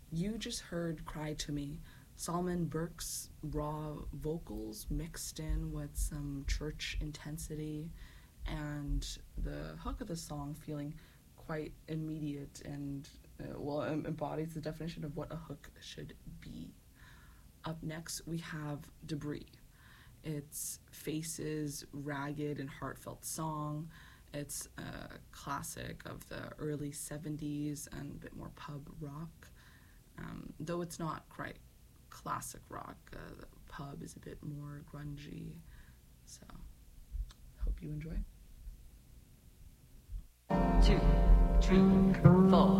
You just heard Cry to Me, Solomon Burke's raw vocals mixed in with some church intensity, and the hook of the song feeling quite immediate and, embodies the definition of what a hook should be. Up next, we have Debris. It's Face's ragged and heartfelt song. It's a classic of the early 70s and a bit more pub rock. Though it's not quite classic rock, the pub is a bit more grungy. So, hope you enjoy. 2, 3, 4.